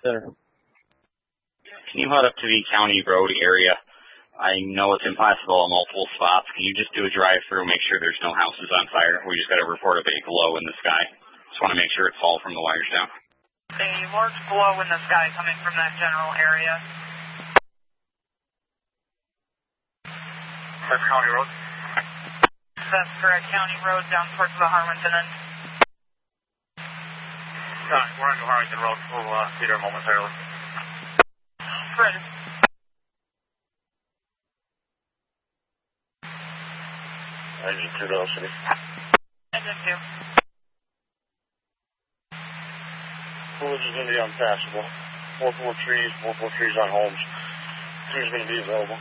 Center. Can you head up to the County Road area? I know it's impassable at multiple spots. Can you just do a drive-through, make sure there's no houses on fire? We just got to report a big glow in the sky. Just want to make sure it's all from the wires down. A large glow in the sky coming from that general area. That's County Road? That's correct, County Road down towards the Harmington end. We're on the Harmington Road. We'll be there momentarily. Ready. Engine 2 to City. Engine 2. Coolidge is going to be unpassable. Multiple trees on homes. 2 is going to be available.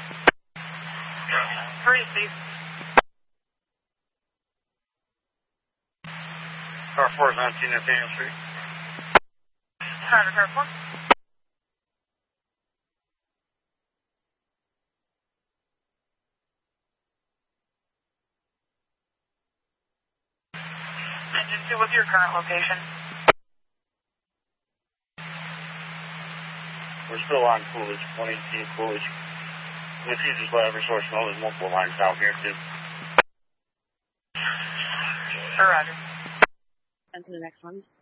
3, Steve. Car 4 is 19 Nathaniel Street. Roger, car 4. Engine 2, what's your current location? We're still on Coolidge, 118 Coolidge. And if you just let every source know, there's multiple lines down here too. Roger. And to the next one.